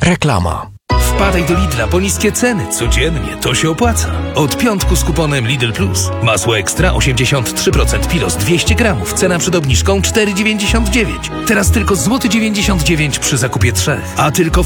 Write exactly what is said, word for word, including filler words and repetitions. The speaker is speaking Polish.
Reklama. Wpadaj do Lidla po niskie ceny. Codziennie to się opłaca. Od piątku z kuponem Lidl Plus. Masło ekstra osiemdziesiąt trzy procent Pilos dwieście gramów. Cena przed obniżką cztery dziewięćdziesiąt dziewięć. Teraz tylko złoty dziewięćdziesiąt dziewięć przy zakupie trzech. A tylko